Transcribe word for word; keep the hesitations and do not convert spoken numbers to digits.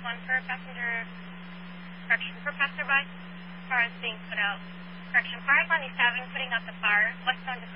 one for passenger, correction, for passerby. Car is being put out. Correction, five ninety-seven, putting out the fire, westbound to